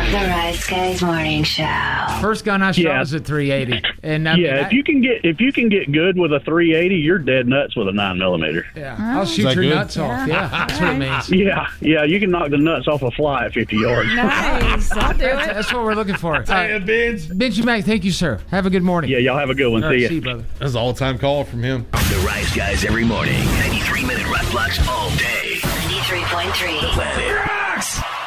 The Rice Guys Morning Show. First gun I shot was a 380, and if you can get good with a 380, you're dead nuts with a 9mm. Yeah, I'll shoot your nuts off. Yeah, that's what it means. Yeah, you can knock the nuts off a fly at 50 yards. Nice, I'll do it. That's what we're looking for. Benji Mac, thank you, sir. Have a good morning. Yeah, y'all have a good one. See you, brother. That's an all-time call from him. The Rice Guys every morning. 93-minute rock blocks all day. 93.3. Planet Rocks.